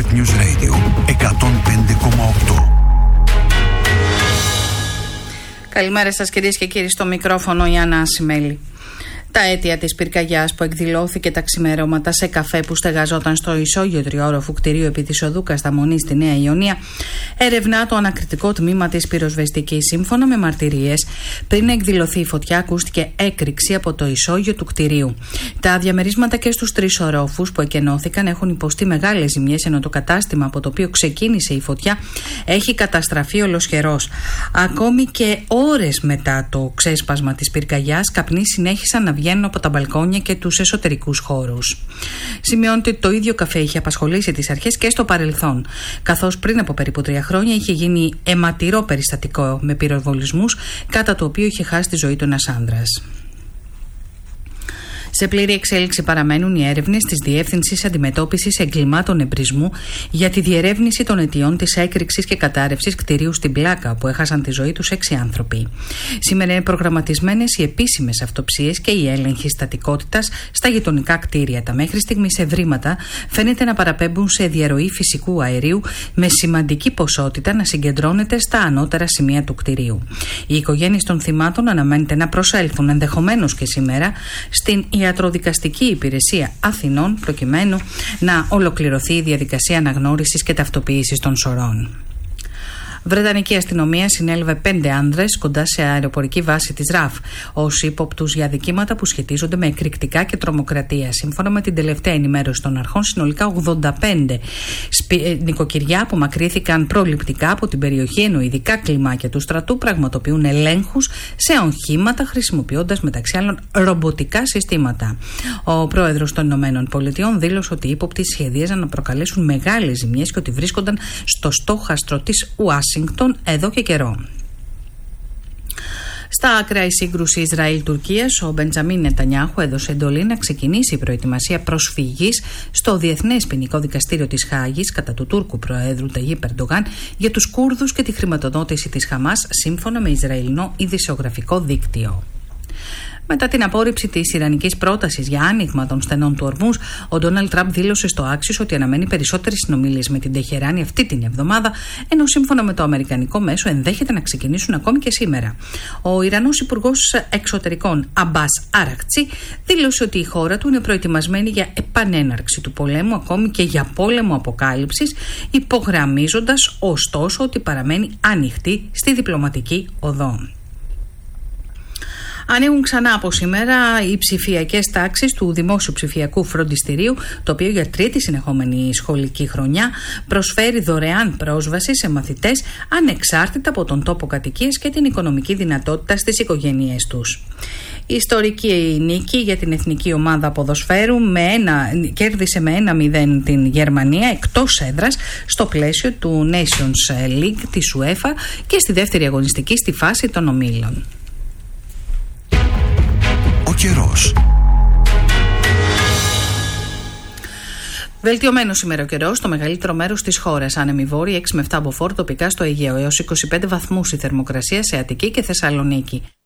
News Radio 105,8. Καλημέρα σας κυρίες και κύριοι, στο μικρόφωνο η Άννα Ασημέλη. Τα αίτια της πυρκαγιάς που εκδηλώθηκε τα ξημερώματα σε καφέ που στεγαζόταν στο ισόγειο τριόροφου κτηρίου επί της οδού Κασταμονή στη Νέα Ιωνία ερευνά το ανακριτικό τμήμα της πυροσβεστικής. Σύμφωνα με μαρτυρίες, πριν εκδηλωθεί η φωτιά, ακούστηκε έκρηξη από το ισόγειο του κτηρίου. Τα διαμερίσματα και στους τρεις ορόφους που εκενώθηκαν έχουν υποστεί μεγάλες ζημιές, ενώ το κατάστημα από το οποίο ξεκίνησε η φωτιά έχει καταστραφεί ολοσχερός. Ακόμη και ώρες μετά το ξέσπασμα της πυρκαγιάς, καπνοί συνέχισαν να βγαίνουν από τα μπαλκόνια και τους εσωτερικούς χώρους. Σημειώνεται ότι το ίδιο καφέ είχε απασχολήσει τις αρχές και στο παρελθόν, καθώς πριν από περίπου 3 χρόνια είχε γίνει αιματηρό περιστατικό με πυροβολισμούς, κατά το οποίο είχε χάσει τη ζωή του ένας άνδρας. Σε πλήρη εξέλιξη παραμένουν οι έρευνες της Διεύθυνσης Αντιμετώπισης Εγκλημάτων Εμπρισμού για τη διερεύνηση των αιτιών της έκρηξης και κατάρρευσης κτηρίου στην Πλάκα, που έχασαν τη ζωή τους 6 άνθρωποι. Σήμερα είναι προγραμματισμένες οι επίσημες αυτοψίες και οι έλεγχοι στατικότητας στα γειτονικά κτίρια. Τα μέχρι στιγμής ευρήματα φαίνεται να παραπέμπουν σε διαρροή φυσικού αερίου, με σημαντική ποσότητα να συγκεντρώνεται στα ανώτερα σημεία του κτηρίου. Οι οικογένειες των θυμάτων αναμένεται να προσέλθουν ενδεχομένως και σήμερα στην Ιατροδικαστική Υπηρεσία Αθηνών, προκειμένου να ολοκληρωθεί η διαδικασία αναγνώρισης και ταυτοποίησης των σωρών. Βρετανική αστυνομία συνέλαβε 5 άνδρες κοντά σε αεροπορική βάση της ΡΑΦ ως ύποπτους για αδικήματα που σχετίζονται με εκρηκτικά και τρομοκρατία. Σύμφωνα με την τελευταία ενημέρωση των αρχών, συνολικά 85 νοικοκυριά απομακρύθηκαν προληπτικά από την περιοχή, ενώ ειδικά κλιμάκια του στρατού πραγματοποιούν ελέγχους σε οχήματα, χρησιμοποιώντας μεταξύ άλλων ρομποτικά συστήματα. Ο πρόεδρος των ΗΠΑ δήλωσε ότι οι ύποπτοι σχεδίαζαν να προκαλέσουν μεγάλες ζημιές και ότι βρίσκονταν στο στόχαστρο της Ουάσιγκτον εδώ και καιρό. Στα άκρα η σύγκρουση Ισραήλ-Τουρκίας, ο Μπεντζαμίν Νετανιάχου έδωσε εντολή να ξεκινήσει η προετοιμασία προσφυγής στο Διεθνές Ποινικό Δικαστήριο της Χάγης κατά του Τούρκου Προέδρου Ταγίπ Ερντογάν για τους Κούρδους και τη χρηματοδότηση της Χαμάς, σύμφωνα με Ισραηλινό ειδησεογραφικό δίκτυο. Μετά την απόρριψη της ιρανικής πρότασης για άνοιγμα των στενών του Ορμούζ, ο Ντόναλντ Τραμπ δήλωσε στο Άξιος ότι αναμένει περισσότερες συνομιλίες με την Τεχεράνη αυτή την εβδομάδα, ενώ σύμφωνα με το αμερικανικό μέσο ενδέχεται να ξεκινήσουν ακόμη και σήμερα. Ο Ιρανός Υπουργός Εξωτερικών Αμπάς Αρακτσί δήλωσε ότι η χώρα του είναι προετοιμασμένη για επανέναρξη του πολέμου, ακόμη και για πόλεμο αποκάλυψης, υπογραμμίζοντας ωστόσο ότι παραμένει ανοιχτή στη διπλωματική οδό. Ανοίγουν ξανά από σήμερα οι ψηφιακές τάξεις του Δημόσιου Ψηφιακού Φροντιστηρίου, το οποίο για τρίτη συνεχόμενη σχολική χρονιά προσφέρει δωρεάν πρόσβαση σε μαθητές ανεξάρτητα από τον τόπο κατοικίας και την οικονομική δυνατότητα στις οικογένειές τους. Η ιστορική νίκη για την εθνική ομάδα ποδοσφαίρου κέρδισε με 1-0 την Γερμανία εκτός έδρας στο πλαίσιο του Nations League της UEFA και στη δεύτερη αγωνιστική στη φάση των ομίλων. Ο καιρός. Βελτιωμένο σήμερα ο καιρός στο μεγαλύτερο μέρος της χώρας. Άνεμοι βόρειοι 6 με 7 μποφόρ, τοπικά στο Αιγαίο, έως 25 βαθμούς η θερμοκρασία σε Αττική και Θεσσαλονίκη.